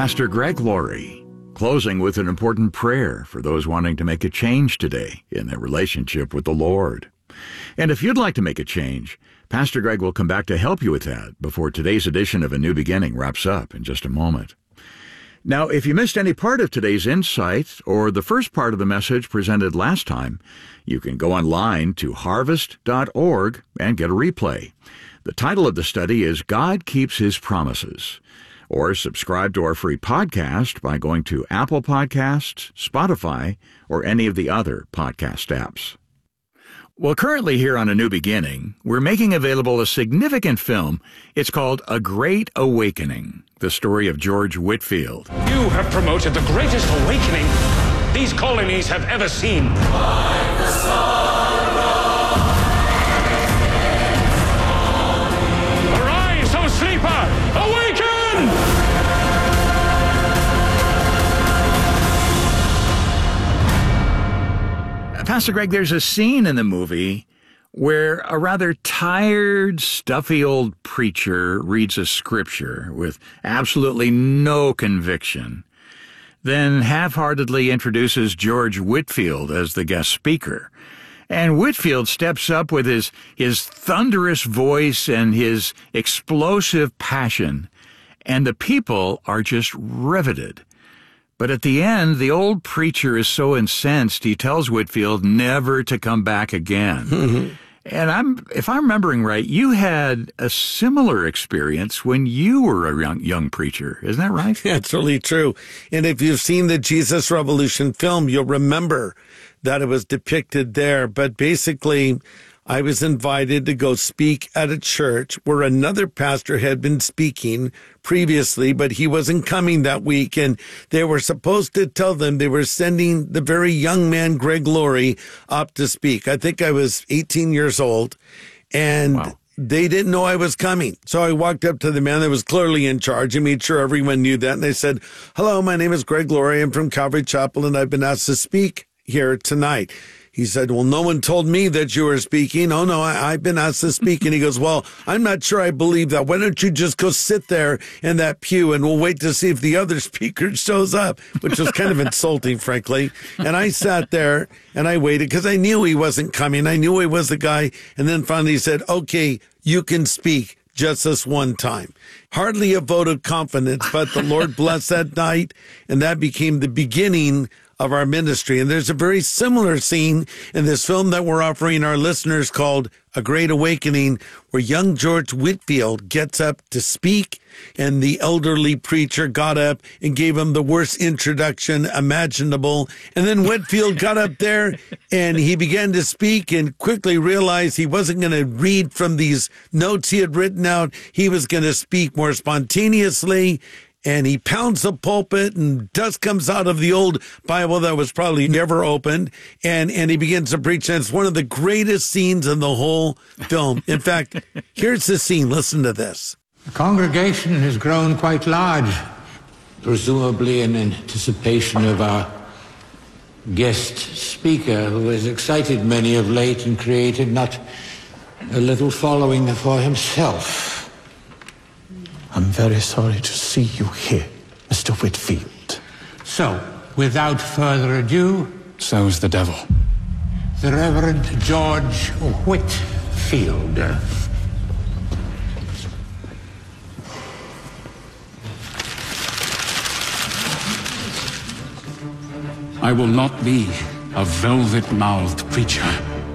Pastor Greg Laurie, closing with an important prayer for those wanting to make a change today in their relationship with the Lord. And if you'd like to make a change, Pastor Greg will come back to help you with that before today's edition of A New Beginning wraps up in just a moment. Now, if you missed any part of today's insight or the first part of the message presented last time, you can go online to harvest.org and get a replay. The title of the study is God Keeps His Promises. Or subscribe to our free podcast by going to Apple Podcasts, Spotify, or any of the other podcast apps. Well, currently here on A New Beginning, we're making available a significant film. It's called A Great Awakening, the story of George Whitefield. You have promoted the greatest awakening these colonies have ever seen. Like the sun Arise, O sleeper! Awaken! Pastor Greg, there's a scene in the movie where a rather tired, stuffy old preacher reads a scripture with absolutely no conviction, then half-heartedly introduces George Whitefield as the guest speaker. And Whitefield steps up with his thunderous voice and his explosive passion, and the people are just riveted. But at the end, the old preacher is so incensed, he tells Whitefield never to come back again. Mm-hmm. And if I'm remembering right, you had a similar experience when you were a young preacher. Isn't that right? That's really true. And if you've seen the Jesus Revolution film, you'll remember that it was depicted there. But basically, I was invited to go speak at a church where another pastor had been speaking previously, but he wasn't coming that week. And they were supposed to tell them they were sending the very young man, Greg Laurie, up to speak. I think I was 18 years old, and wow. They didn't know I was coming. So I walked up to the man that was clearly in charge and made sure everyone knew that. And I said, "Hello, my name is Greg Laurie. I'm from Calvary Chapel, and I've been asked to speak here tonight." He said, "Well, no one told me that you were speaking." "Oh, no, I've been asked to speak." And he goes, "Well, I'm not sure I believe that. Why don't you just go sit there in that pew and we'll wait to see if the other speaker shows up," which was kind of insulting, frankly. And I sat there and I waited because I knew he wasn't coming. I knew he was the guy. And then finally he said, "Okay, you can speak just this one time." Hardly a vote of confidence, but the Lord blessed that night, and that became the beginning of our ministry. And there's a very similar scene in this film that we're offering our listeners called A Great Awakening, where young George Whitefield gets up to speak, and the elderly preacher got up and gave him the worst introduction imaginable. And then Whitefield got up there and he began to speak and quickly realized he wasn't going to read from these notes he had written out. He was going to speak more spontaneously. And he pounds the pulpit and dust comes out of the old Bible that was probably never opened. And he begins to preach. And it's one of the greatest scenes in the whole film. In fact, here's the scene. Listen to this. The congregation has grown quite large, presumably in anticipation of our guest speaker, who has excited many of late and created not a little following for himself. I'm very sorry to see you here, Mr. Whitefield. So, without further ado... So's the devil. The Reverend George Whitefield. I will not be a velvet-mouthed preacher.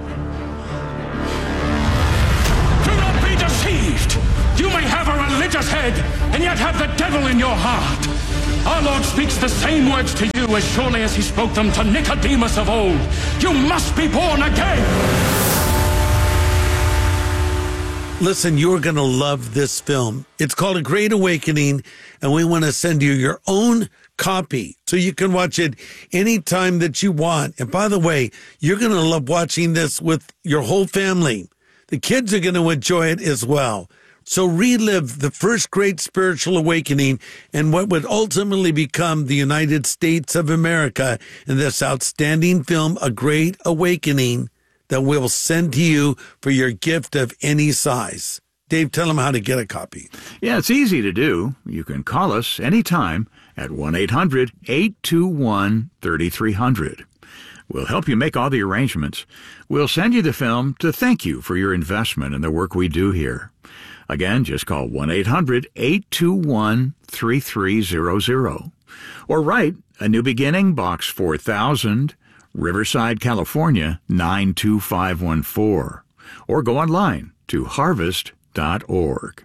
Do not be deceived! You may have a religious head and yet have the devil in your heart. Our Lord speaks the same words to you as surely as he spoke them to Nicodemus of old. You must be born again. Listen, you're going to love this film. It's called A Great Awakening, and we want to send you your own copy so you can watch it anytime that you want. And by the way, you're going to love watching this with your whole family. The kids are going to enjoy it as well. So relive the first great spiritual awakening and what would ultimately become the United States of America in this outstanding film, A Great Awakening, that we'll send to you for your gift of any size. Dave, tell them how to get a copy. Yeah, it's easy to do. You can call us anytime at 1-800-821-3300. We'll help you make all the arrangements. We'll send you the film to thank you for your investment in the work we do here. Again, just call 1-800-821-3300. Or write A New Beginning, Box 4000, Riverside, California, 92514. Or go online to harvest.org.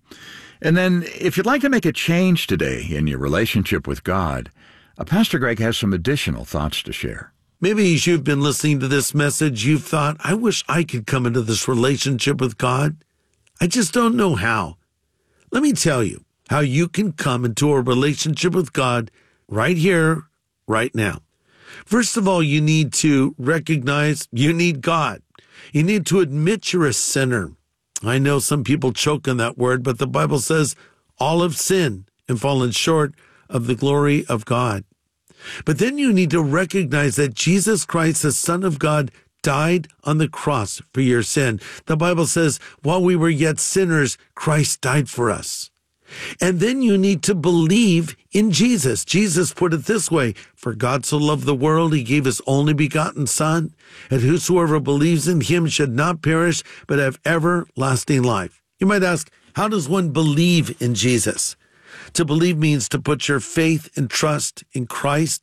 And then, if you'd like to make a change today in your relationship with God, Pastor Greg has some additional thoughts to share. Maybe as you've been listening to this message, you've thought, I wish I could come into this relationship with God. I just don't know how. Let me tell you how you can come into a relationship with God right here, right now. First of all, you need to recognize you need God. You need to admit you're a sinner. I know some people choke on that word, but the Bible says all have sinned and fallen short of the glory of God. But then you need to recognize that Jesus Christ, the Son of God, died on the cross for your sin. The Bible says, while we were yet sinners, Christ died for us. And then you need to believe in Jesus. Jesus put it this way, for God so loved the world, he gave his only begotten Son, and whosoever believes in him should not perish, but have everlasting life. You might ask, how does one believe in Jesus? To believe means to put your faith and trust in Christ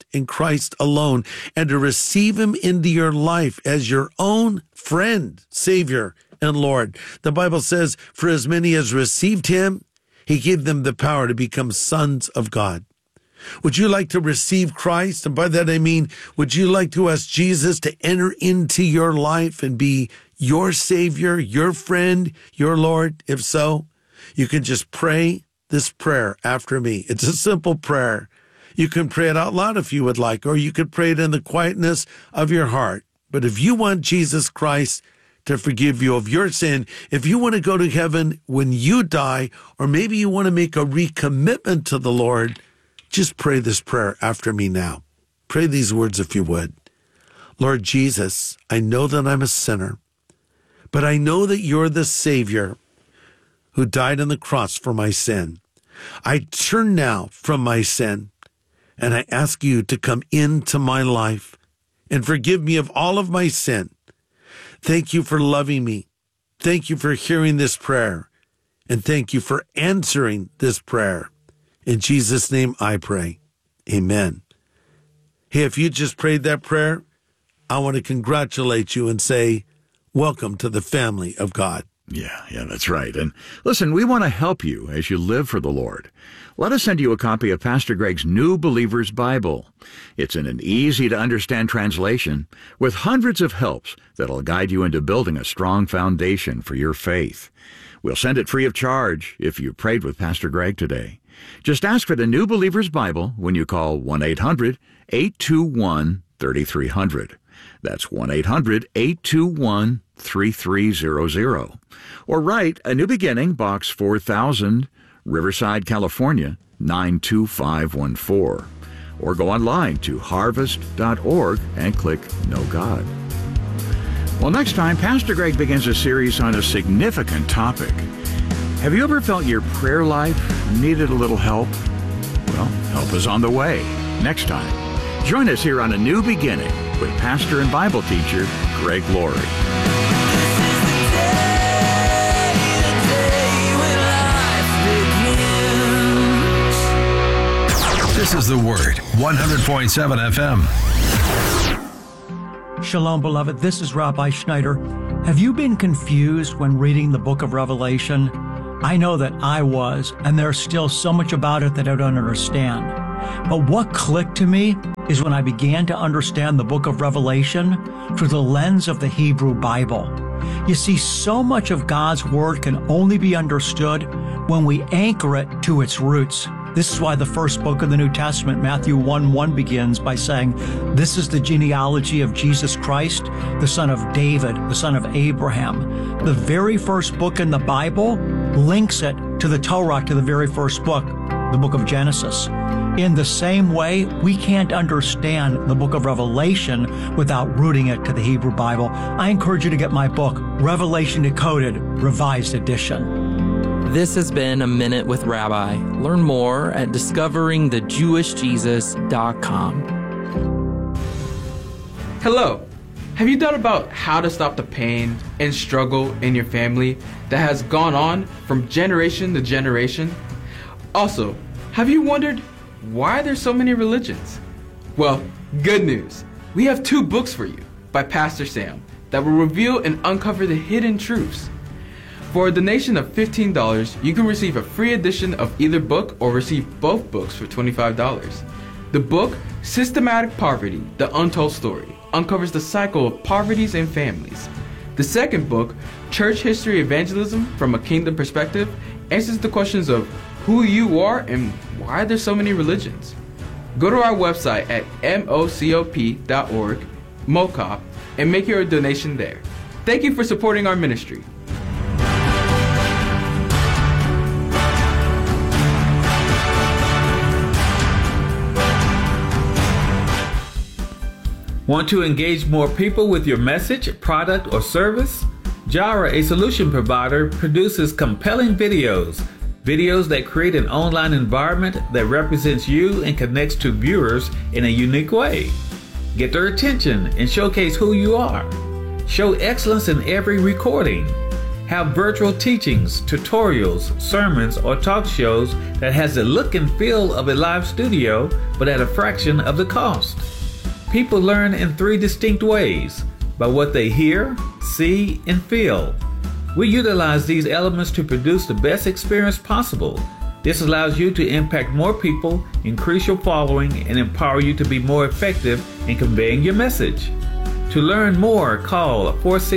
alone, and to receive him into your life as your own friend, Savior, and Lord. The Bible says, for as many as received him, he gave them the power to become sons of God. Would you like to receive Christ? And by that I mean, would you like to ask Jesus to enter into your life and be your Savior, your friend, your Lord? If so, you can just pray this prayer after me. It's a simple prayer. You can pray it out loud if you would like, or you could pray it in the quietness of your heart. But if you want Jesus Christ to forgive you of your sin, if you want to go to heaven when you die, or maybe you want to make a recommitment to the Lord, just pray this prayer after me now. Pray these words if you would. Lord Jesus, I know that I'm a sinner, but I know that you're the Savior who died on the cross for my sin. I turn now from my sin, and I ask you to come into my life and forgive me of all of my sin. Thank you for loving me. Thank you for hearing this prayer. And thank you for answering this prayer. In Jesus' name I pray. Amen. Hey, if you just prayed that prayer, I want to congratulate you and say, welcome to the family of God. Yeah, that's right. And listen, we want to help you as you live for the Lord. Let us send you a copy of Pastor Greg's New Believer's Bible. It's in an easy-to-understand translation with hundreds of helps that'll guide you into building a strong foundation for your faith. We'll send it free of charge if you prayed with Pastor Greg today. Just ask for the New Believer's Bible when you call 1-800-821-3300. That's 1-800-821-3300. Or write A New Beginning, Box 4000, Riverside, California, 92514. Or go online to harvest.org and click Know God. Well, next time, Pastor Greg begins a series on a significant topic. Have you ever felt your prayer life needed a little help? Well, help is on the way. Next time, join us here on A New Beginning with pastor and Bible teacher Greg Laurie. This is The Word, 100.7 FM. Shalom, beloved. This is Rabbi Schneider. Have you been confused when reading the book of Revelation? I know that I was, and there's still so much about it that I don't understand. But what clicked to me is when I began to understand the book of Revelation through the lens of the Hebrew Bible. You see, so much of God's Word can only be understood when we anchor it to its roots. This is why the first book of the New Testament, Matthew 1:1, begins by saying, this is the genealogy of Jesus Christ, the son of David, the son of Abraham. The very first book in the Bible links it to the Torah, to the very first book, the book of Genesis. In the same way, we can't understand the book of Revelation without rooting it to the Hebrew Bible. I encourage you to get my book, Revelation Decoded, Revised Edition. This has been A Minute with Rabbi. Learn more at discoveringthejewishjesus.com. Hello. Have you thought about how to stop the pain and struggle in your family that has gone on from generation to generation? Also, have you wondered why there's so many religions? Well, good news. We have 2 books for you by Pastor Sam that will reveal and uncover the hidden truths. For a donation of $15, you can receive a free edition of either book or receive both books for $25. The book, Systematic Poverty, The Untold Story, uncovers the cycle of poverties in families. The second book, Church History Evangelism from a Kingdom Perspective, answers the questions of who you are and why there's so many religions. Go to our website at mocop.org, MOCOP, and make your donation there. Thank you for supporting our ministry. Want to engage more people with your message, product, or service? Jara, a solution provider, produces compelling videos that create an online environment that represents you and connects to viewers in a unique way. Get their attention and showcase who you are. Show excellence in every recording. Have virtual teachings, tutorials, sermons, or talk shows that has the look and feel of a live studio, but at a fraction of the cost. People learn in 3 distinct ways: by what they hear, see, and feel. We utilize these elements to produce the best experience possible. This allows you to impact more people, increase your following, and empower you to be more effective in conveying your message. To learn more, call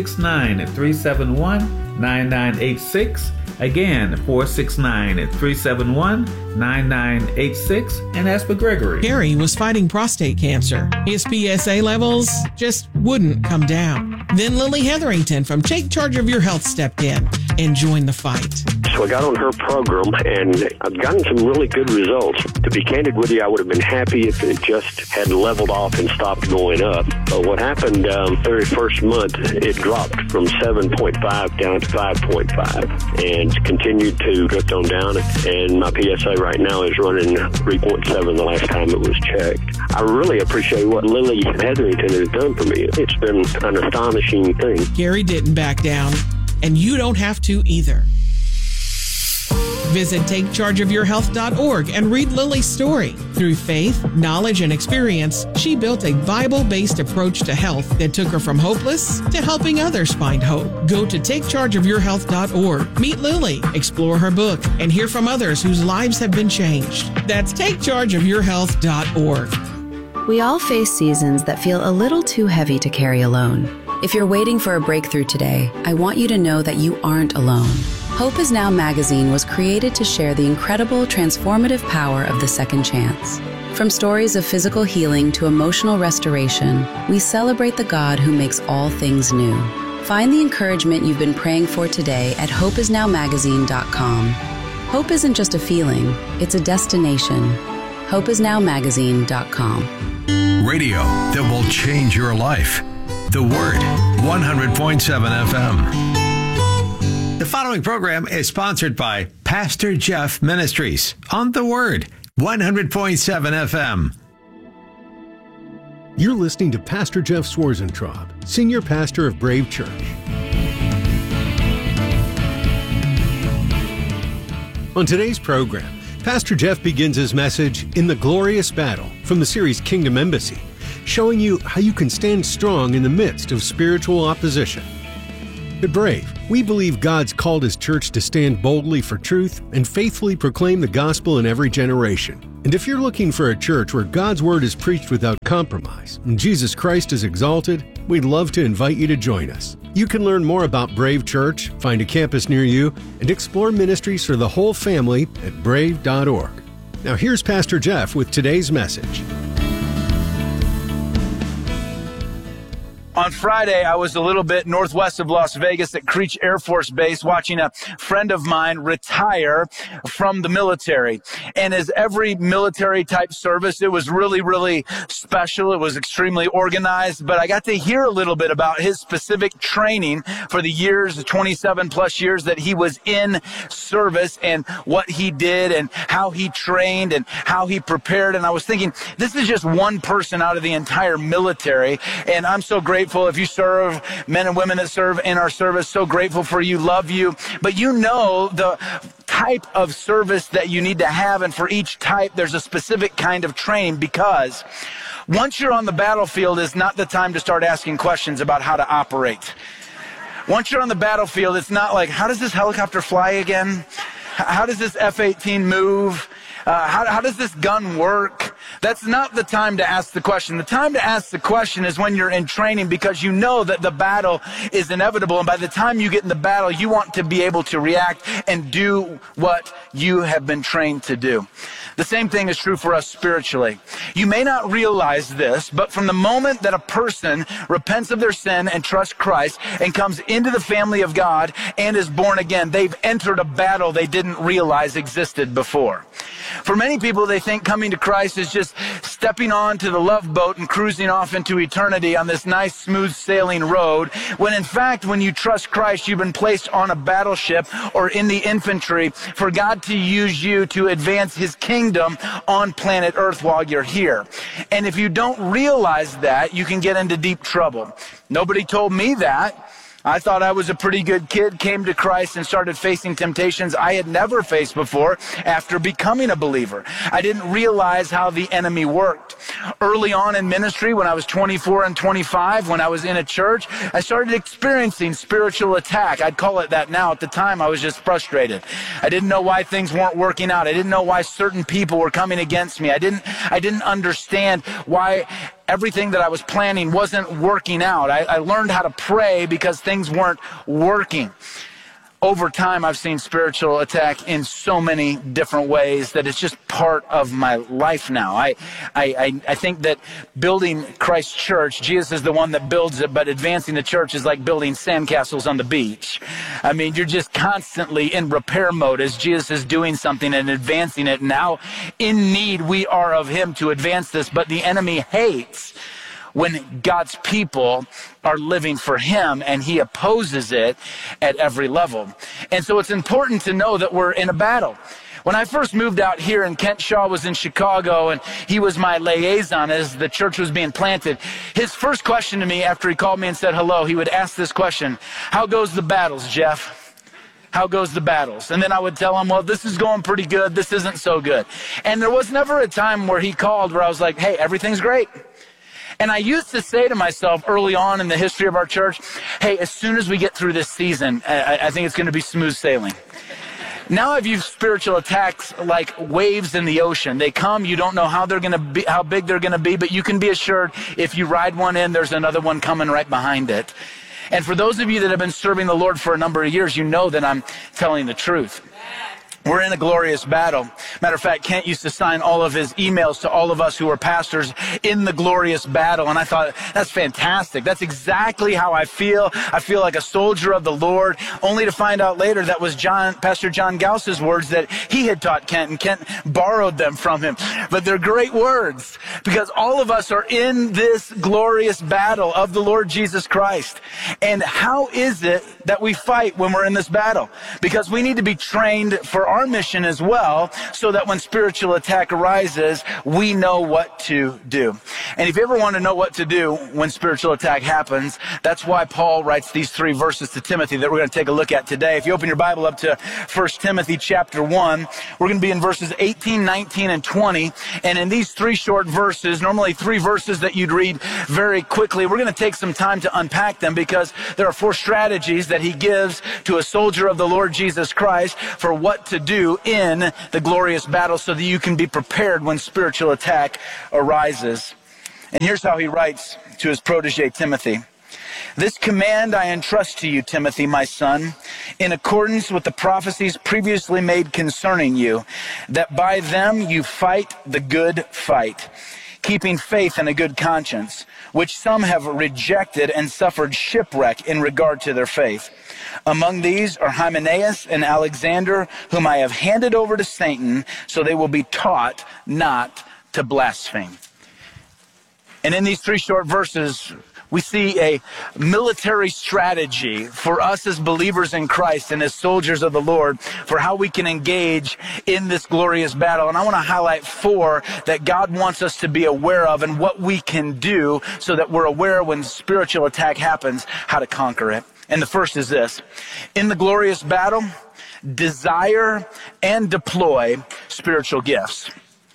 469-371-9986. Again, 469-371-9986, and ask for Gregory. Gary was fighting prostate cancer. His PSA levels just wouldn't come down. Then Lily Hetherington from Take Charge of Your Health stepped in and joined the fight. So I got on her program, and I've gotten some really good results. To be candid with you, I would have been happy if it just had leveled off and stopped going up. But what happened very first month, it dropped from 7.5 down to 5.5 and continued to drift on down. And my PSA right now is running 3.7 the last time it was checked. I really appreciate what Lily Hetherington has done for me. It's been an astonishing thing. Gary didn't back down, and you don't have to either. Visit TakeChargeOfYourHealth.org and read Lily's story. Through faith, knowledge, and experience, she built a Bible-based approach to health that took her from hopeless to helping others find hope. Go to TakeChargeOfYourHealth.org, meet Lily, explore her book, and hear from others whose lives have been changed. That's TakeChargeOfYourHealth.org. We all face seasons that feel a little too heavy to carry alone. If you're waiting for a breakthrough today, I want you to know that you aren't alone. Hope Is Now magazine was created to share the incredible transformative power of the second chance. From stories of physical healing to emotional restoration, we celebrate the God who makes all things new. Find the encouragement you've been praying for today at hopeisnowmagazine.com. Hope isn't just a feeling, it's a destination. hopeisnowmagazine.com. Radio that will change your life. The Word, 100.7 FM. The following program is sponsored by Pastor Jeff Ministries on The Word, 100.7 FM. You're listening to Pastor Jeff Swarzentraub, Senior Pastor of Brave Church. On today's program, Pastor Jeff begins his message, In the Glorious Battle, from the series Kingdom Embassy, showing you how you can stand strong in the midst of spiritual opposition. At Brave, we believe God's called His church to stand boldly for truth and faithfully proclaim the gospel in every generation. And if you're looking for a church where God's word is preached without compromise and Jesus Christ is exalted, we'd love to invite you to join us. You can learn more about Brave Church, find a campus near you, and explore ministries for the whole family at brave.org. Now here's Pastor Jeff with today's message. On Friday, I was a little bit northwest of Las Vegas at Creech Air Force Base watching a friend of mine retire from the military. And as every military type service, it was really, really special. It was extremely organized, but I got to hear a little bit about his specific training for the years, the 27 plus years that he was in service and what he did and how he trained and how he prepared. And I was thinking, this is just one person out of the entire military. And I'm so grateful if you serve, men and women that serve in our service, so grateful for you, love you. But you know the type of service that you need to have, and for each type, there's a specific kind of training, because once you're on the battlefield is not the time to start asking questions about how to operate. Once you're on the battlefield, it's not like, how does this helicopter fly again? How does this F-18 move? How does this gun work? That's not the time to ask the question. The time to ask the question is when you're in training, because you know that the battle is inevitable. And by the time you get in the battle, you want to be able to react and do what you have been trained to do. The same thing is true for us spiritually. You may not realize this, but from the moment that a person repents of their sin and trusts Christ and comes into the family of God and is born again, they've entered a battle they didn't realize existed before. For many people, they think coming to Christ is just stepping onto the love boat and cruising off into eternity on this nice, smooth sailing road, when in fact, when you trust Christ, you've been placed on a battleship or in the infantry for God to use you to advance his kingdom on planet Earth while you're here. And if you don't realize that, you can get into deep trouble. Nobody told me that. I thought I was a pretty good kid, came to Christ and started facing temptations I had never faced before after becoming a believer. I didn't realize how the enemy worked. Early on in ministry, when I was 24 and 25, when I was in a church, I started experiencing spiritual attack. I'd call it that now. At the time, I was just frustrated. I didn't know why things weren't working out. I didn't know why certain people were coming against me. I didn't understand why everything that I was planning wasn't working out. I learned how to pray because things weren't working. Over time, I've seen spiritual attack in so many different ways that it's just part of my life now. I think that building Christ Church, Jesus is the one that builds it, but advancing the church is like building sandcastles on the beach. I mean, you're just constantly in repair mode as Jesus is doing something and advancing it. Now, in need, we are of him to advance this, but the enemy hates when God's people are living for him, and he opposes it at every level. And so it's important to know that we're in a battle. When I first moved out here and Kent Shaw was in Chicago and he was my liaison as the church was being planted, his first question to me after he called me and said hello, he would ask this question: how goes the battles, Jeff? How goes the battles? And then I would tell him, well, this is going pretty good. This isn't so good. And there was never a time where he called where I was like, hey, everything's great. And I used to say to myself early on in the history of our church, hey, as soon as we get through this season, I think it's going to be smooth sailing. Now I've used spiritual attacks like waves in the ocean. They come, you don't know how they're going to be, how big they're going to be, but you can be assured if you ride one in, there's another one coming right behind it. And for those of you that have been serving the Lord for a number of years, you know that I'm telling the truth. We're in a glorious battle. Matter of fact, Kent used to sign all of his emails to all of us who are pastors in the glorious battle. And I thought, that's fantastic. That's exactly how I feel. I feel like a soldier of the Lord, only to find out later that was Pastor John Gauss's words that he had taught Kent, and Kent borrowed them from him. But they're great words, because all of us are in this glorious battle of the Lord Jesus Christ. And how is it that we fight when we're in this battle? Because we need to be trained for our mission as well, so that when spiritual attack arises, we know what to do. And if you ever want to know what to do when spiritual attack happens, that's why Paul writes these 3 verses to Timothy that we're going to take a look at today. If you open your Bible up to 1 Timothy chapter 1, we're going to be in verses 18, 19, and 20. And in these 3 short verses, normally 3 verses that you'd read very quickly, we're going to take some time to unpack them, because there are 4 strategies that he gives to a soldier of the Lord Jesus Christ for what to do in the glorious battle, so that you can be prepared when spiritual attack arises. And here's how he writes to his protege Timothy. This command I entrust to you, Timothy, my son, in accordance with the prophecies previously made concerning you, that by them you fight the good fight, keeping faith and a good conscience, which some have rejected and suffered shipwreck in regard to their faith. Among these are Hymenaeus and Alexander, whom I have handed over to Satan, so they will be taught not to blaspheme. And in these 3 short verses, we see a military strategy for us as believers in Christ and as soldiers of the Lord for how we can engage in this glorious battle. And I want to highlight 4 that God wants us to be aware of and what we can do so that we're aware when spiritual attack happens, how to conquer it. And the first is this: in the glorious battle, desire and deploy spiritual gifts.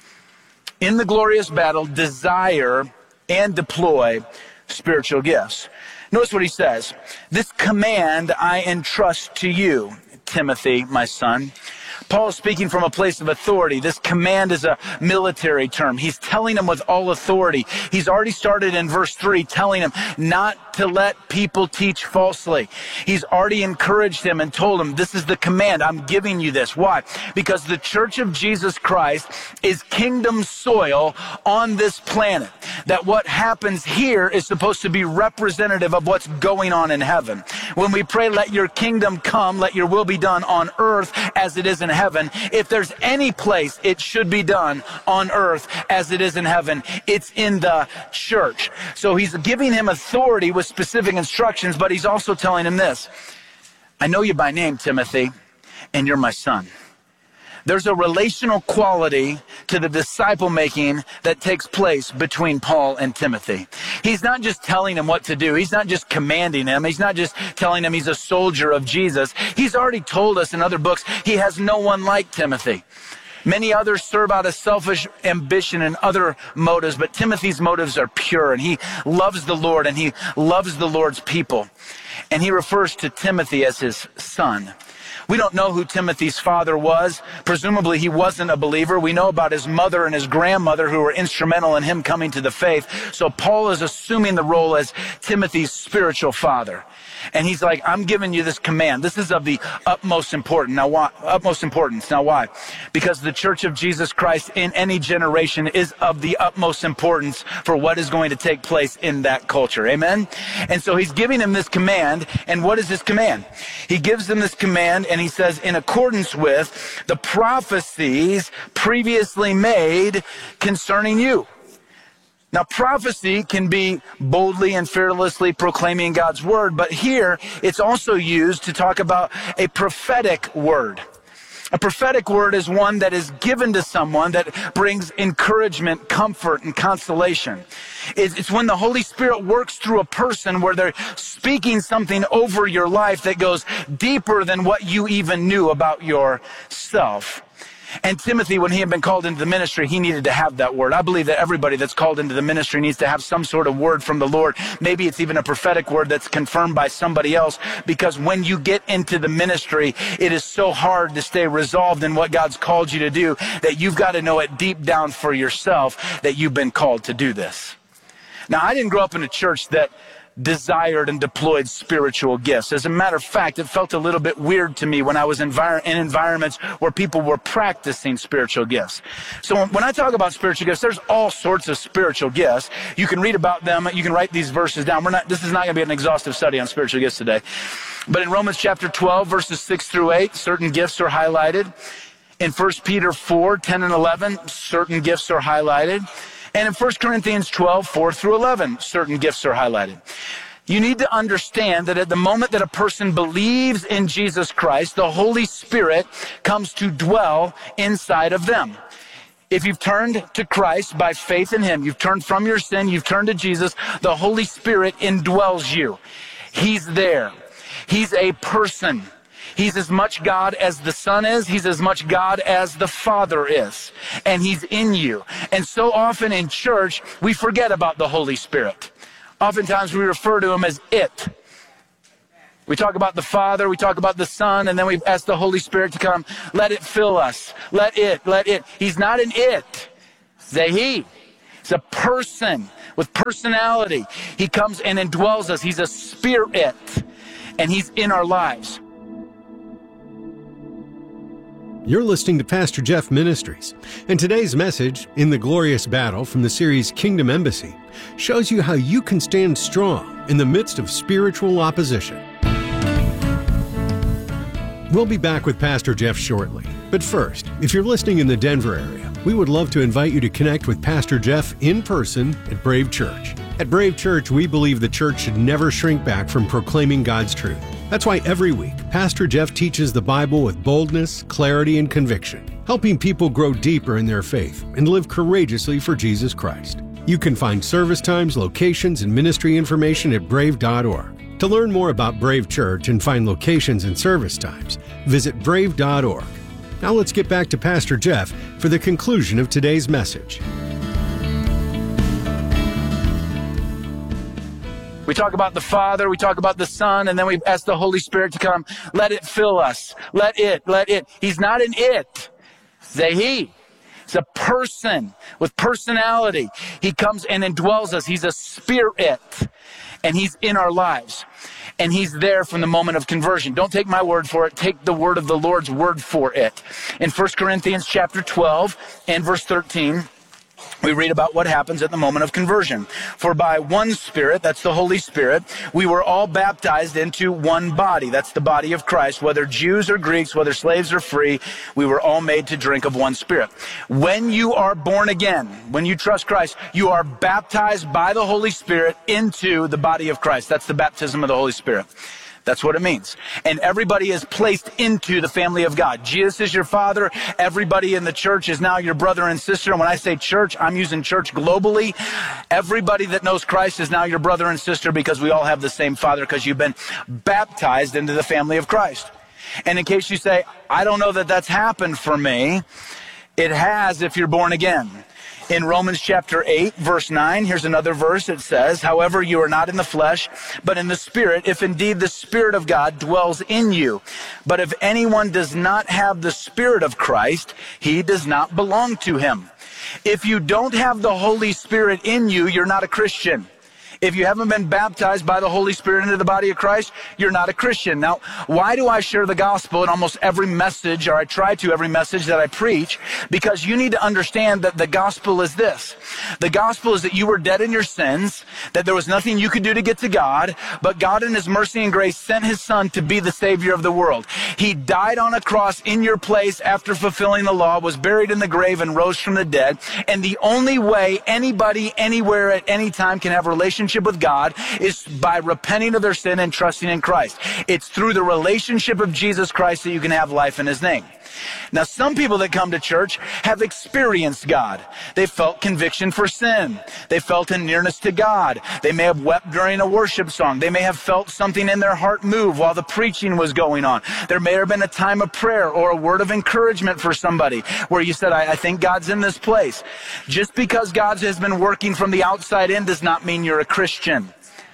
In the glorious battle, desire and deploy spiritual gifts. Notice what he says. This command I entrust to you, Timothy, my son. Paul is speaking from a place of authority. This command is a military term. He's telling them with all authority. He's already started in verse 3 telling them not to let people teach falsely. He's already encouraged him and told him, this is the command. I'm giving you this. Why? Because the church of Jesus Christ is kingdom soil on this planet. That what happens here is supposed to be representative of what's going on in heaven. When we pray, let your kingdom come, let your will be done on earth as it is in heaven. If there's any place it should be done on earth as it is in heaven, it's in the church. So he's giving him authority with specific instructions, but he's also telling him this: I know you by name, Timothy, and you're my son. There's a relational quality to the disciple making that takes place between Paul and Timothy. He's not just telling him what to do. He's not just commanding him. He's not just telling him he's a soldier of Jesus. He's already told us in other books he has no one like Timothy. Many others serve out of selfish ambition and other motives, but Timothy's motives are pure, and he loves the Lord, and he loves the Lord's people. And he refers to Timothy as his son. We don't know who Timothy's father was. Presumably he wasn't a believer. We know about his mother and his grandmother who were instrumental in him coming to the faith. So Paul is assuming the role as Timothy's spiritual father. And he's like, I'm giving you this command. This is of the utmost importance. Now why? Because the church of Jesus Christ in any generation is of the utmost importance for what is going to take place in that culture. Amen? And so he's giving him this command. And what is this command? He gives him this command and he says, in accordance with the prophecies previously made concerning you. Now, prophecy can be boldly and fearlessly proclaiming God's word, but here it's also used to talk about a prophetic word. A prophetic word is one that is given to someone that brings encouragement, comfort, and consolation. It's when the Holy Spirit works through a person where they're speaking something over your life that goes deeper than what you even knew about yourself. And Timothy, when he had been called into the ministry, he needed to have that word. I believe that everybody that's called into the ministry needs to have some sort of word from the Lord. Maybe it's even a prophetic word that's confirmed by somebody else, because when you get into the ministry, it is so hard to stay resolved in what God's called you to do that you've got to know it deep down for yourself that you've been called to do this. Now, I didn't grow up in a church that desired and deployed spiritual gifts. As a matter of fact, it felt a little bit weird to me when I was in environments where people were practicing spiritual gifts. So when I talk about spiritual gifts, there's all sorts of spiritual gifts. You can read about them. You can write these verses down. This is not going to be an exhaustive study on spiritual gifts today. But in Romans chapter 12, verses 6 through 8, certain gifts are highlighted. In 1 Peter 4, 10 and 11, certain gifts are highlighted. And in 1 Corinthians 12, 4 through 11, certain gifts are highlighted. You need to understand that at the moment that a person believes in Jesus Christ, the Holy Spirit comes to dwell inside of them. If you've turned to Christ by faith in Him, you've turned from your sin, you've turned to Jesus, the Holy Spirit indwells you. He's there. He's a person. He's as much God as the Son is. He's as much God as the Father is. And He's in you. And so often in church, we forget about the Holy Spirit. Oftentimes we refer to Him as it. We talk about the Father, we talk about the Son, and then we ask the Holy Spirit to come. Let it fill us. Let it. He's not an it. He's a He. He's a person with personality. He comes and indwells us. He's a spirit. And He's in our lives. You're listening to Pastor Jeff Ministries, and today's message, In the Glorious Battle, from the series Kingdom Embassy, shows you how you can stand strong in the midst of spiritual opposition. We'll be back with Pastor Jeff shortly. But first, if you're listening in the Denver area, we would love to invite you to connect with Pastor Jeff in person at Brave Church. At Brave Church, we believe the church should never shrink back from proclaiming God's truth. That's why every week, Pastor Jeff teaches the Bible with boldness, clarity, and conviction, helping people grow deeper in their faith and live courageously for Jesus Christ. You can find service times, locations, and ministry information at brave.org. To learn more about Brave Church and find locations and service times, visit brave.org. Now let's get back to Pastor Jeff for the conclusion of today's message. We talk about the Father, we talk about the Son, and then we ask the Holy Spirit to come. Let it fill us. Let it. He's not an it. He's a he. He's a person with personality. He comes and indwells us. He's a spirit, and he's in our lives. And he's there from the moment of conversion. Don't take my word for it. Take the word of the Lord's word for it. In 1 Corinthians chapter 12 and verse 13, we read about what happens at the moment of conversion. For by one Spirit, that's the Holy Spirit, we were all baptized into one body. That's the body of Christ. Whether Jews or Greeks, whether slaves or free, we were all made to drink of one Spirit. When you are born again, when you trust Christ, you are baptized by the Holy Spirit into the body of Christ. That's the baptism of the Holy Spirit. That's what it means. And everybody is placed into the family of God. Jesus is your father. Everybody in the church is now your brother and sister. And when I say church, I'm using church globally. Everybody that knows Christ is now your brother and sister because we all have the same Father because you've been baptized into the family of Christ. And in case you say, I don't know that that's happened for me, it has if you're born again. In Romans chapter 8, verse 9, here's another verse. It says, however, you are not in the flesh, but in the Spirit, if indeed the Spirit of God dwells in you. But if anyone does not have the Spirit of Christ, he does not belong to him. If you don't have the Holy Spirit in you, you're not a Christian. If you haven't been baptized by the Holy Spirit into the body of Christ, you're not a Christian. Now, why do I share the gospel in almost every message, or I try to every message that I preach? Because you need to understand that the gospel is this. The gospel is that you were dead in your sins, that there was nothing you could do to get to God, but God in his mercy and grace sent his Son to be the Savior of the world. He died on a cross in your place after fulfilling the law, was buried in the grave, and rose from the dead. And the only way anybody, anywhere, at any time can have a relationship with God is by repenting of their sin and trusting in Christ. It's through the relationship of Jesus Christ that you can have life in his name. Now, some people that come to church have experienced God. They felt conviction for sin. They felt a nearness to God. They may have wept during a worship song. They may have felt something in their heart move while the preaching was going on. There may have been a time of prayer or a word of encouragement for somebody where you said, I think God's in this place. Just because God has been working from the outside in does not mean you're a Christian.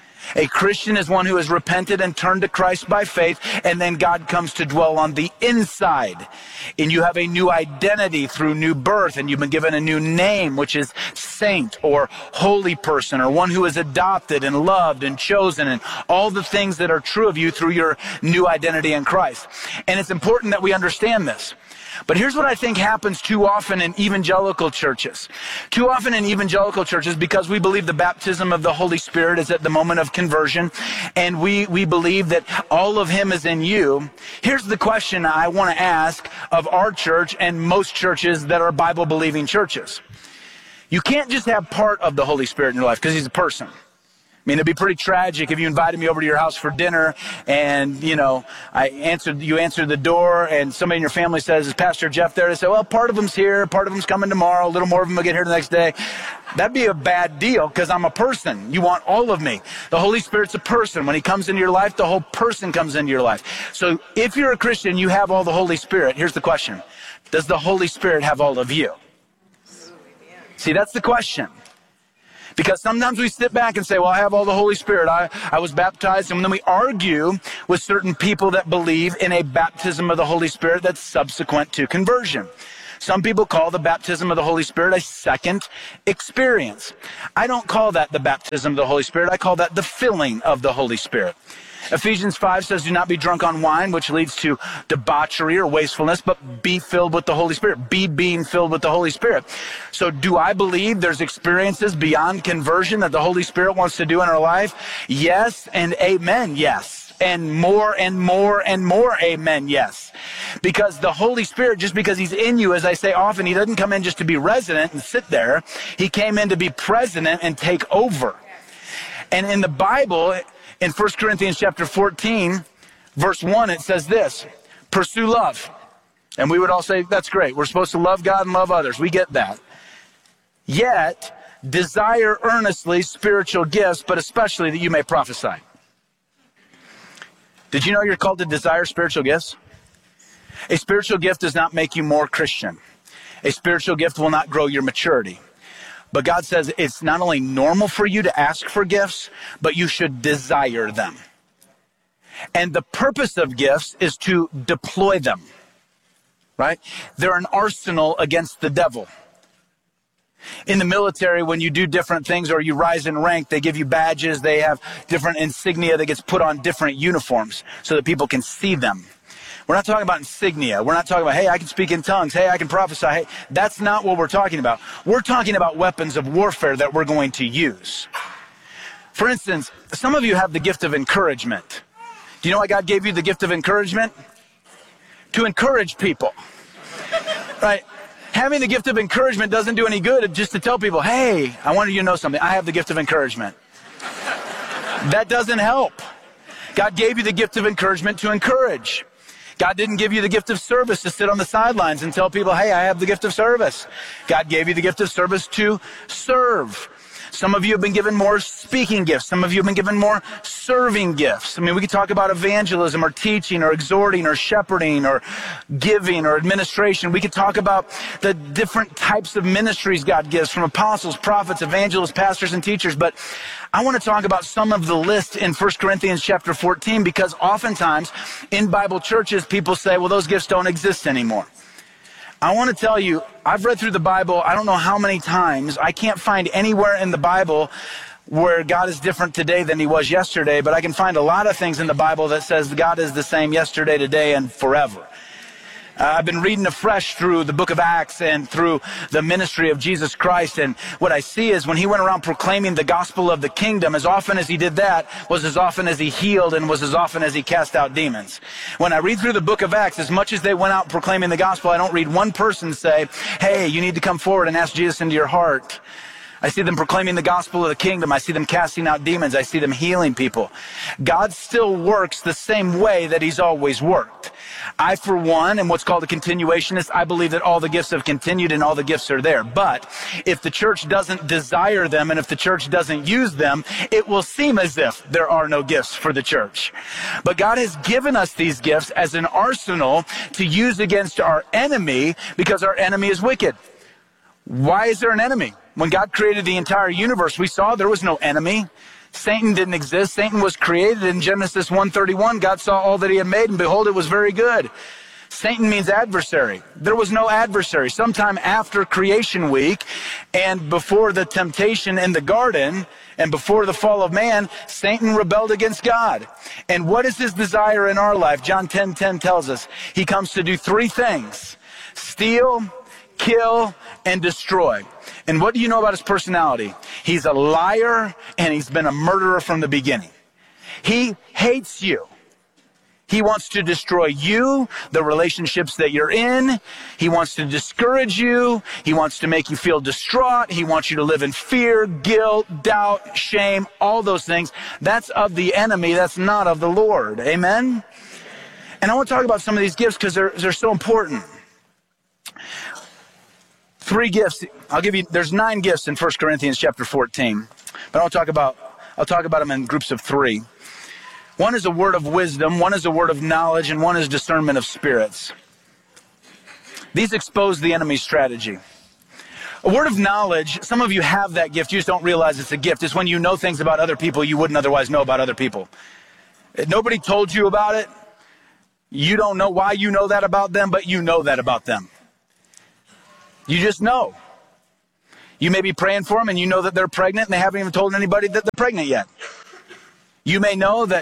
A Christian is one who has repented and turned to Christ by faith, and then God comes to dwell on the inside. And you have a new identity through new birth, and you've been given a new name, which is saint or holy person, or one who is adopted and loved and chosen, and all the things that are true of you through your new identity in Christ. And it's important that we understand this. But here's what I think happens too often in evangelical churches. Too often in evangelical churches, because we believe the baptism of the Holy Spirit is at the moment of conversion, and we believe that all of him is in you. Here's the question I want to ask of our church and most churches that are Bible-believing churches. You can't just have part of the Holy Spirit in your life because he's a person. I mean, it'd be pretty tragic if you invited me over to your house for dinner and, you answered the door and somebody in your family says, is Pastor Jeff there? They say, well, part of him's here, part of him's coming tomorrow, a little more of him will get here the next day. That'd be a bad deal because I'm a person. You want all of me. The Holy Spirit's a person. When he comes into your life, the whole person comes into your life. So if you're a Christian, you have all the Holy Spirit. Here's the question. Does the Holy Spirit have all of you? See, that's the question. Because sometimes we sit back and say, well, I have all the Holy Spirit. I was baptized. And then we argue with certain people that believe in a baptism of the Holy Spirit that's subsequent to conversion. Some people call the baptism of the Holy Spirit a second experience. I don't call that the baptism of the Holy Spirit. I call that the filling of the Holy Spirit. Ephesians 5 says, do not be drunk on wine, which leads to debauchery or wastefulness, but be filled with the Holy Spirit. Be being filled with the Holy Spirit. So do I believe there's experiences beyond conversion that the Holy Spirit wants to do in our life? Yes and amen, yes. And more and more and more amen, yes. Because the Holy Spirit, just because he's in you, as I say often, he doesn't come in just to be resident and sit there. He came in to be president and take over. And in the Bible, in 1 Corinthians chapter 14, verse 1, it says this, pursue love. And we would all say, that's great. We're supposed to love God and love others. We get that. Yet, desire earnestly spiritual gifts, but especially that you may prophesy. Did you know you're called to desire spiritual gifts? A spiritual gift does not make you more Christian. A spiritual gift will not grow your maturity. But God says it's not only normal for you to ask for gifts, but you should desire them. And the purpose of gifts is to deploy them, right? They're an arsenal against the devil. In the military, when you do different things or you rise in rank, they give you badges. They have different insignia that gets put on different uniforms so that people can see them. We're not talking about insignia. We're not talking about, hey, I can speak in tongues. Hey, I can prophesy. Hey, that's not what we're talking about. We're talking about weapons of warfare that we're going to use. For instance, some of you have the gift of encouragement. Do you know why God gave you the gift of encouragement? To encourage people, right? Having the gift of encouragement doesn't do any good just to tell people, hey, I wanted you to know something. I have the gift of encouragement. That doesn't help. God gave you the gift of encouragement to encourage. God didn't give you the gift of service to sit on the sidelines and tell people, hey, I have the gift of service. God gave you the gift of service to serve. Some of you have been given more speaking gifts. Some of you have been given more serving gifts. I mean, we could talk about evangelism or teaching or exhorting or shepherding or giving or administration. We could talk about the different types of ministries God gives, from apostles, prophets, evangelists, pastors, and teachers. But I want to talk about some of the list in 1 Corinthians chapter 14, because oftentimes in Bible churches, people say, well, those gifts don't exist anymore. I want to tell you, I've read through the Bible, I don't know how many times. I can't find anywhere in the Bible where God is different today than he was yesterday, but I can find a lot of things in the Bible that says God is the same yesterday, today, and forever. I've been reading afresh through the book of Acts and through the ministry of Jesus Christ, and what I see is when he went around proclaiming the gospel of the kingdom, as often as he did that was as often as he healed and was as often as he cast out demons. When I read through the book of Acts, as much as they went out proclaiming the gospel, I don't read one person say, hey, you need to come forward and ask Jesus into your heart. I see them proclaiming the gospel of the kingdom. I see them casting out demons. I see them healing people. God still works the same way that he's always worked. I, for one, am what's called a continuationist. I believe that all the gifts have continued and all the gifts are there. But if the church doesn't desire them and if the church doesn't use them, it will seem as if there are no gifts for the church. But God has given us these gifts as an arsenal to use against our enemy, because our enemy is wicked. Why is there an enemy? When God created the entire universe, we saw there was no enemy. Satan didn't exist. Satan was created in Genesis 1:31. God saw all that he had made, and behold, it was very good. Satan means adversary. There was no adversary. Sometime after creation week and before the temptation in the garden and before the fall of man, Satan rebelled against God. And what is his desire in our life? John 10:10 tells us he comes to do three things: steal, kill, and destroy. And what do you know about his personality? He's a liar, and he's been a murderer from the beginning. He hates you. He wants to destroy you, the relationships that you're in. He wants to discourage you. He wants to make you feel distraught. He wants you to live in fear, guilt, doubt, shame, all those things. That's of the enemy. That's not of the Lord. Amen? And I want to talk about some of these gifts because they're so important. 3 gifts. I'll give you, there's 9 gifts in 1 Corinthians chapter 14. But I'll talk about them in groups of 3. One is a word of wisdom, one is a word of knowledge, and one is discernment of spirits. These expose the enemy's strategy. A word of knowledge, some of you have that gift, you just don't realize it's a gift. It's when you know things about other people you wouldn't otherwise know about other people. Nobody told you about it. You don't know why you know that about them, but you know that about them. You just know. You may be praying for them and you know that they're pregnant and they haven't even told anybody that they're pregnant yet. You may know that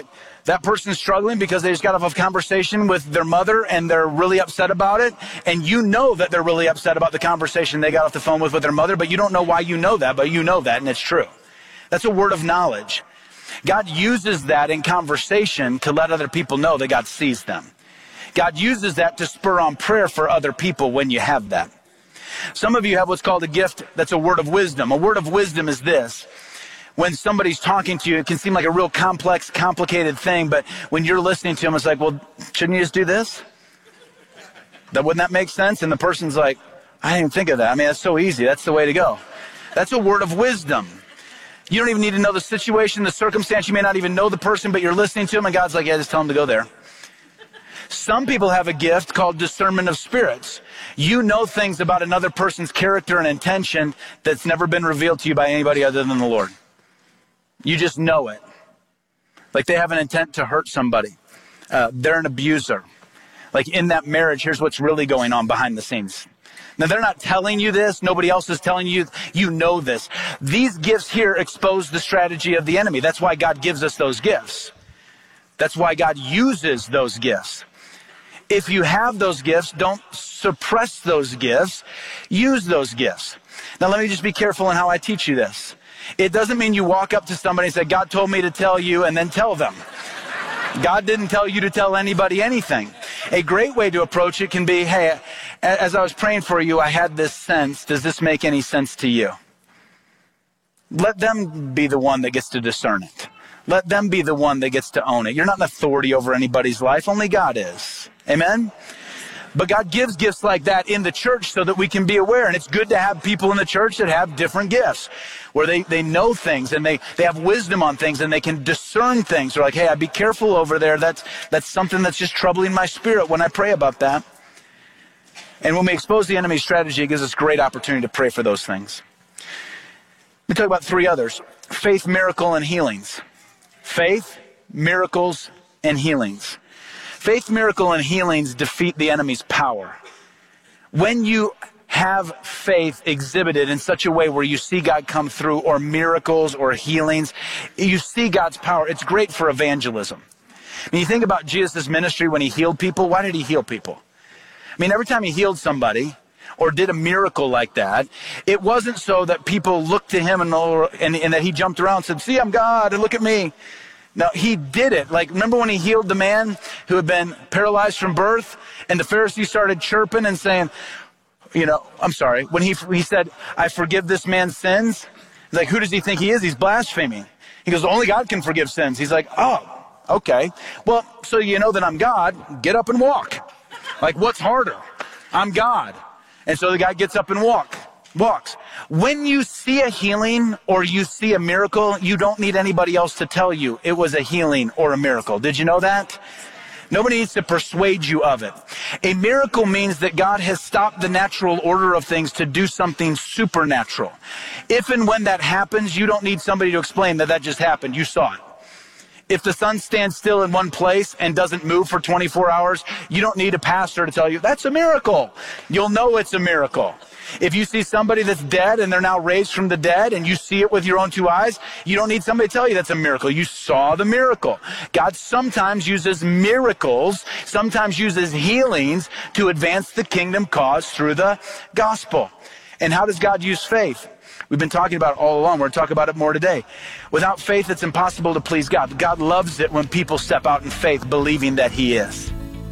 That person's struggling because they just got off a conversation with their mother and they're really upset about it. And you know that they're really upset about the conversation they got off the phone with their mother, but you don't know why you know that, but you know that, and it's true. That's a word of knowledge. God uses that in conversation to let other people know that God sees them. God uses that to spur on prayer for other people when you have that. Some of you have what's called a gift that's a word of wisdom. A word of wisdom is this. When somebody's talking to you, it can seem like a real complex, complicated thing, but when you're listening to them, it's like, well, shouldn't you just do this? Wouldn't that make sense? And the person's like, I didn't even think of that. I mean, that's so easy. That's the way to go. That's a word of wisdom. You don't even need to know the situation, the circumstance. You may not even know the person, but you're listening to them, and God's like, yeah, just tell them to go there. Some people have a gift called discernment of spirits. You know things about another person's character and intention that's never been revealed to you by anybody other than the Lord. You just know it. Like they have an intent to hurt somebody. They're an abuser. Like in that marriage, here's what's really going on behind the scenes. Now, they're not telling you this. Nobody else is telling you. You know this. These gifts here expose the strategy of the enemy. That's why God gives us those gifts. That's why God uses those gifts. If you have those gifts, don't suppress those gifts. Use those gifts. Now, let me just be careful in how I teach you this. It doesn't mean you walk up to somebody and say, God told me to tell you, and then tell them. God didn't tell you to tell anybody anything. A great way to approach it can be, hey, as I was praying for you, I had this sense. Does this make any sense to you? Let them be the one that gets to discern it. Let them be the one that gets to own it. You're not an authority over anybody's life. Only God is. Amen? But God gives gifts like that in the church so that we can be aware. And it's good to have people in the church that have different gifts, where they know things and they have wisdom on things and they can discern things. They're like, hey, I'd be careful over there. That's something that's just troubling my spirit when I pray about that. And when we expose the enemy's strategy, it gives us great opportunity to pray for those things. Let me talk about three others. Faith, miracle, and healings. Faith, miracles, and healings. Faith, miracle, and healings defeat the enemy's power. When you have faith exhibited in such a way where you see God come through, or miracles or healings, you see God's power. It's great for evangelism. When you think about Jesus' ministry when he healed people, why did he heal people? I mean, every time he healed somebody or did a miracle like that, it wasn't so that people looked to him and that he jumped around and said, see, I'm God, and look at me. No, he did it. Like, remember when he healed the man who had been paralyzed from birth, and the Pharisees started chirping and saying, I'm sorry, when he said, I forgive this man's sins, he's like, who does he think he is? He's blaspheming. He goes, only God can forgive sins. He's like, oh, okay. Well, so you know that I'm God, get up and walk. Like, what's harder? I'm God. And so the guy gets up and walks. When you see a healing or you see a miracle, you don't need anybody else to tell you it was a healing or a miracle. Did you know that? Nobody needs to persuade you of it. A miracle means that God has stopped the natural order of things to do something supernatural. If and when that happens, you don't need somebody to explain that just happened. You saw it. If the sun stands still in one place and doesn't move for 24 hours, you don't need a pastor to tell you, that's a miracle. You'll know it's a miracle. If you see somebody that's dead and they're now raised from the dead and you see it with your own two eyes, you don't need somebody to tell you that's a miracle. You saw the miracle. God sometimes uses miracles, sometimes uses healings to advance the kingdom cause through the gospel. And how does God use faith? We've been talking about it all along. We're going to talk about it more today. Without faith, it's impossible to please God. God loves it when people step out in faith, believing that He is.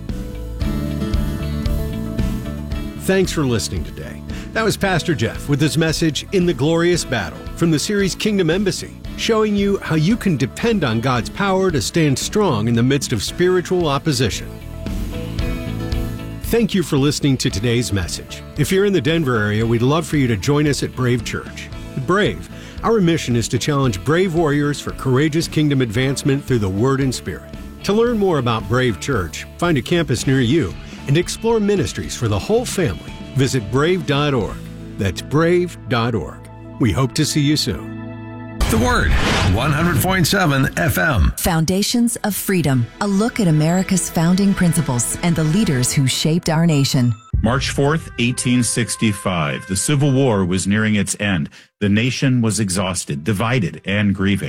Thanks for listening today. That was Pastor Jeff with his message, In the Glorious Battle, from the series Kingdom Embassy, showing you how you can depend on God's power to stand strong in the midst of spiritual opposition. Thank you for listening to today's message. If you're in the Denver area, we'd love for you to join us at Brave Church. At Brave, our mission is to challenge brave warriors for courageous kingdom advancement through the Word and Spirit. To learn more about Brave Church, find a campus near you, and explore ministries for the whole family, visit brave.org. That's brave.org. We hope to see you soon. The Word, 100.7 FM. Foundations of Freedom, a look at America's founding principles and the leaders who shaped our nation. March 4th, 1865. The Civil War was nearing its end. The nation was exhausted, divided, and grieving.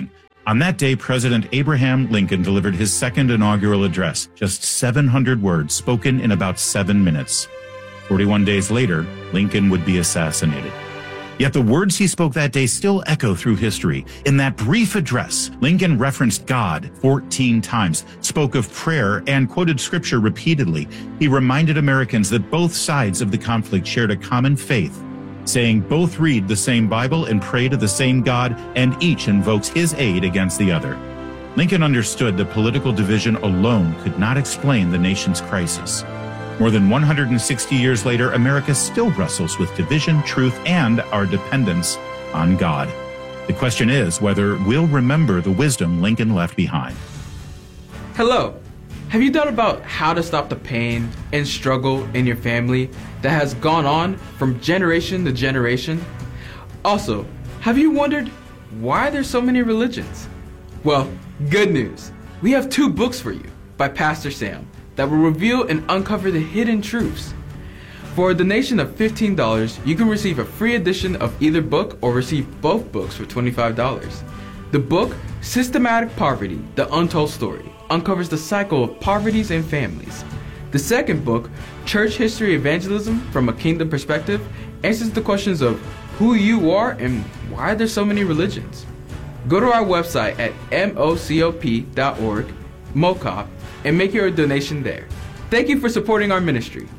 On that day, President Abraham Lincoln delivered his second inaugural address, just 700 words spoken in about 7 minutes. 41 days later, Lincoln would be assassinated. Yet the words he spoke that day still echo through history. In that brief address, Lincoln referenced God 14 times, spoke of prayer, and quoted scripture repeatedly. He reminded Americans that both sides of the conflict shared a common faith, saying both read the same Bible and pray to the same God, and each invokes his aid against the other. Lincoln understood that political division alone could not explain the nation's crisis. More than 160 years later, America still wrestles with division, truth, and our dependence on God. The question is whether we'll remember the wisdom Lincoln left behind. Hello. Have you thought about how to stop the pain and struggle in your family that has gone on from generation to generation? Also, have you wondered why there's so many religions? Well, good news. We have 2 books for you by Pastor Sam that will reveal and uncover the hidden truths. For a donation of $15, you can receive a free edition of either book or receive both books for $25. The book, Systematic Poverty, The Untold Story, uncovers the cycle of poverties and families. The second book, Church History Evangelism from a Kingdom Perspective, answers the questions of who you are and why there's so many religions. Go to our website at mocop.org, MOCOP, and make your donation there. Thank you for supporting our ministry.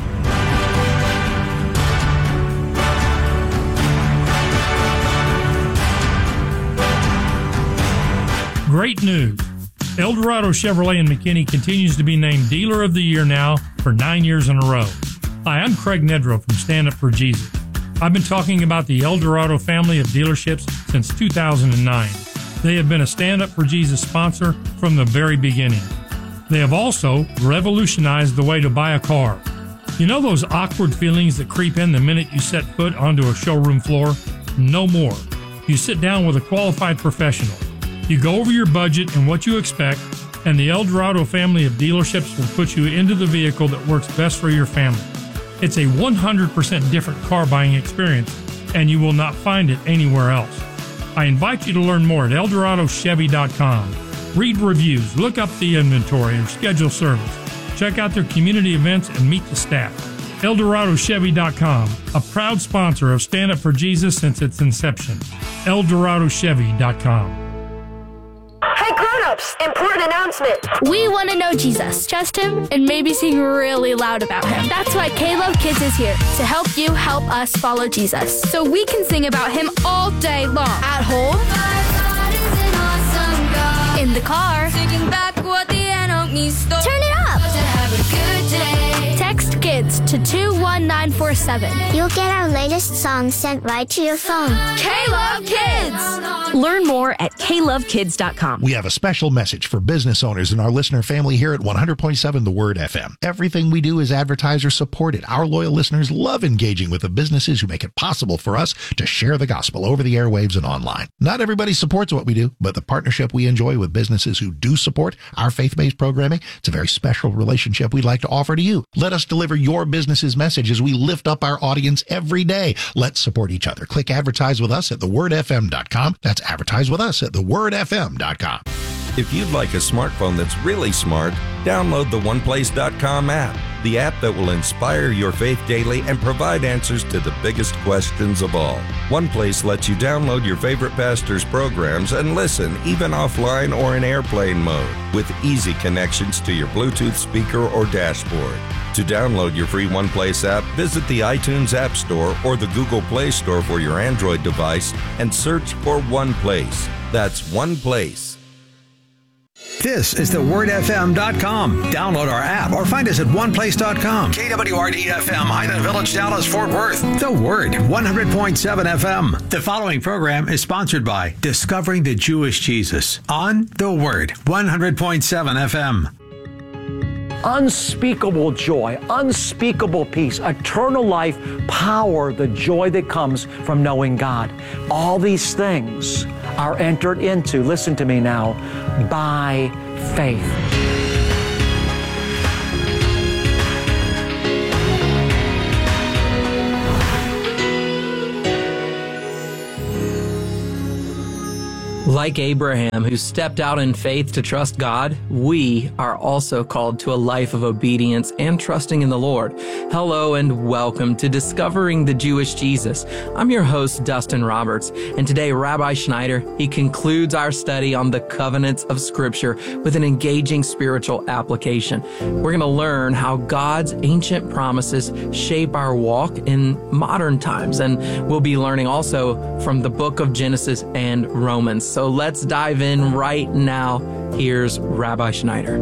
Great news. El Dorado Chevrolet in McKinney continues to be named Dealer of the Year now for 9 years in a row. Hi, I'm Craig Nedrow from Stand Up for Jesus. I've been talking about the El Dorado family of dealerships since 2009. They have been a Stand Up for Jesus sponsor from the very beginning. They have also revolutionized the way to buy a car. You know those awkward feelings that creep in the minute you set foot onto a showroom floor? No more. You sit down with a qualified professional. You go over your budget and what you expect, and the El Dorado family of dealerships will put you into the vehicle that works best for your family. It's a 100% different car buying experience, and you will not find it anywhere else. I invite you to learn more at ElDoradoChevy.com. Read reviews, look up the inventory, or schedule service. Check out their community events and meet the staff. ElDoradoChevy.com, a proud sponsor of Stand Up for Jesus since its inception. ElDoradoChevy.com. Hey grown-ups, important announcement. We want to know Jesus, trust him, and maybe sing really loud about him. That's why K-Love Kids is here to help you help us follow Jesus. So we can sing about him all day long. At home, in the car, thinking back what the enemy stole. Turn it up. To have a good day. Text KIDS to 21947. You'll get our latest songs sent right to your phone. K-Love Kids. Learn more at KLoveKids.com. We have a special message for business owners and our listener family here at 100.7 The Word FM. Everything we do is advertiser supported. Our loyal listeners love engaging with the businesses who make it possible for us to share the gospel over the airwaves and online. Not everybody supports what we do, but the partnership we enjoy with businesses who do support our faith-based programming, it's a very special relationship we'd like to offer to you. Let us deliver your business's message as we lift up our audience every day. Let's support each other. Click advertise with us at thewordfm.com. That's advertise with us at thewordfm.com. If you'd like a smartphone that's really smart, download the OnePlace.com app, the app that will inspire your faith daily and provide answers to the biggest questions of all. OnePlace lets you download your favorite pastor's programs and listen even offline or in airplane mode with easy connections to your Bluetooth speaker or dashboard. To download your free OnePlace app, visit the iTunes App Store or the Google Play Store for your Android device and search for OnePlace. That's OnePlace. This is thewordfm.com. Download our app or find us at oneplace.com. KWRD-FM, Highland Village, Dallas, Fort Worth. The Word, 100.7 FM. The following program is sponsored by Discovering the Jewish Jesus on The Word, 100.7 FM. Unspeakable joy, unspeakable peace, eternal life, power, the joy that comes from knowing God. All these things are entered into, listen to me now, by faith. Like Abraham, who stepped out in faith to trust God, we are also called to a life of obedience and trusting in the Lord. Hello and welcome to Discovering the Jewish Jesus. I'm your host, Dustin Roberts, and today Rabbi Schneider, he concludes our study on the covenants of Scripture with an engaging spiritual application. We're going to learn how God's ancient promises shape our walk in modern times, and we'll be learning also from the book of Genesis and Romans. So let's dive in right now. Here's Rabbi Schneider.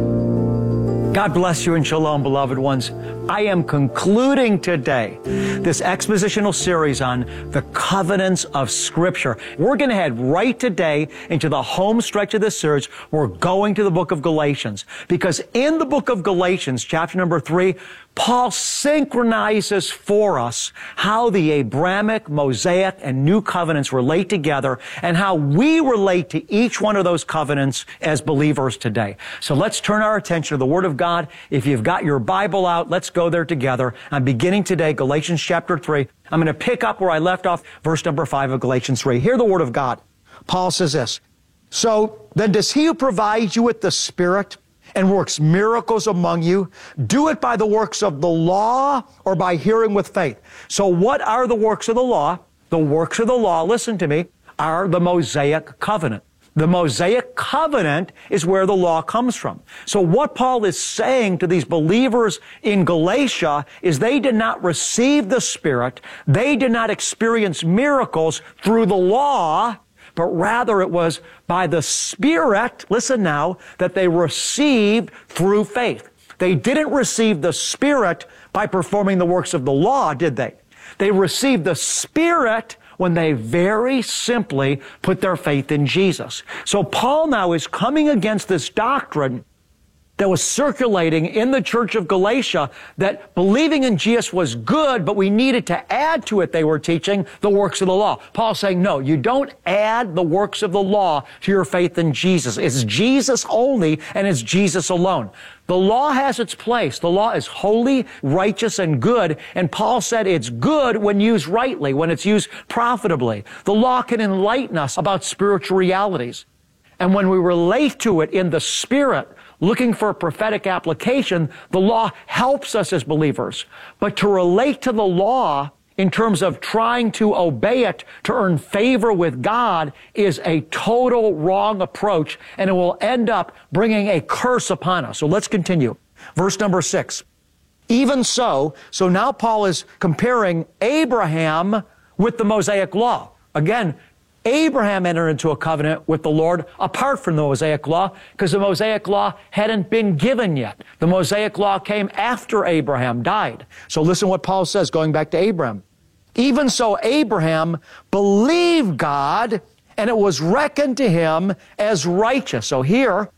God bless you and shalom, beloved ones. I am concluding today this expositional series on the covenants of Scripture. We're going to head right today into the home stretch of this series. We're going to the book of Galatians, because in the book of Galatians, chapter number 3, Paul synchronizes for us how the Abrahamic, Mosaic, and New Covenants relate together and how we relate to each one of those covenants as believers today. So let's turn our attention to the Word of God. If you've got your Bible out, let's go there together. I'm beginning today, Galatians chapter 3. I'm going to pick up where I left off, verse number 5 of Galatians 3. Hear the Word of God. Paul says this, "So then does he who provides you with the Spirit and works miracles among you, do it by the works of the law or by hearing with faith?" So what are the works of the law? The works of the law, listen to me, are the Mosaic covenant. The Mosaic covenant is where the law comes from. So what Paul is saying to these believers in Galatia is they did not receive the Spirit, they did not experience miracles through the law, but rather it was by the Spirit, listen now, that they received through faith. They didn't receive the Spirit by performing the works of the law, did they? They received the Spirit when they very simply put their faith in Jesus. So Paul now is coming against this doctrine that was circulating in the church of Galatia that believing in Jesus was good, but we needed to add to it, they were teaching, the works of the law. Paul's saying, no, you don't add the works of the law to your faith in Jesus. It's Jesus only, and it's Jesus alone. The law has its place. The law is holy, righteous, and good, and Paul said it's good when used rightly, when it's used profitably. The law can enlighten us about spiritual realities. And when we relate to it in the Spirit, looking for a prophetic application, the law helps us as believers. But to relate to the law in terms of trying to obey it to earn favor with God is a total wrong approach, and it will end up bringing a curse upon us. So let's continue. Verse number 6. Even so now Paul is comparing Abraham with the Mosaic law. Again, Abraham entered into a covenant with the Lord apart from the Mosaic law because the Mosaic law hadn't been given yet. The Mosaic law came after Abraham died. So listen what Paul says going back to Abraham. Even so, Abraham believed God, and it was reckoned to him as righteous. So here,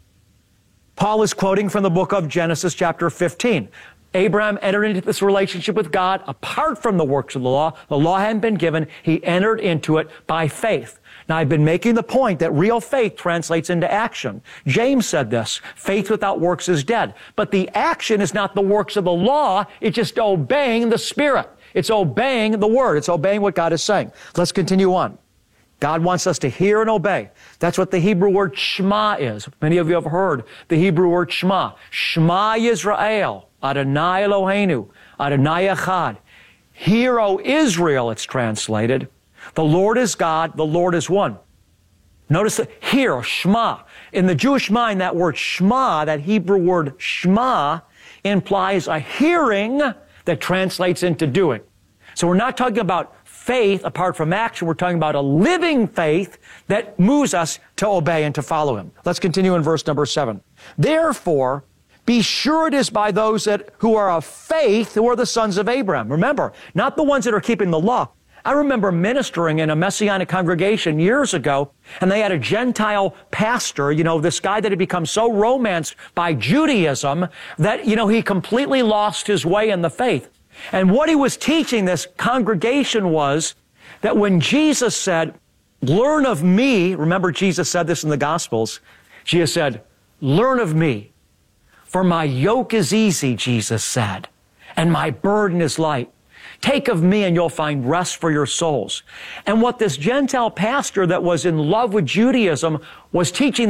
Paul is quoting from the book of Genesis chapter 15. Abraham entered into this relationship with God apart from the works of the law. The law hadn't been given. He entered into it by faith. Now, I've been making the point that real faith translates into action. James said this, faith without works is dead. But the action is not the works of the law. It's just obeying the Spirit. It's obeying the Word. It's obeying what God is saying. Let's continue on. God wants us to hear and obey. That's what the Hebrew word Shema is. Many of you have heard the Hebrew word Shema. Shema Yisrael, Adonai Eloheinu, Adonai Echad. Hear, O Israel, it's translated. The Lord is God, the Lord is one. Notice that hear, Shema. In the Jewish mind, that word Shema, that Hebrew word Shema, implies a hearing that translates into doing. So we're not talking about faith apart from action. We're talking about a living faith that moves us to obey and to follow Him. Let's continue in verse number 7. Therefore, be sure it is by those who are of faith who are the sons of Abraham. Remember, not the ones that are keeping the law. I remember ministering in a Messianic congregation years ago, and they had a Gentile pastor, this guy that had become so romanced by Judaism that, he completely lost his way in the faith. And what he was teaching this congregation was that when Jesus said, learn of me, remember Jesus said this in the Gospels, Jesus said, learn of me, for my yoke is easy, Jesus said, and my burden is light. Take of me and you'll find rest for your souls. And what this Gentile pastor that was in love with Judaism was teaching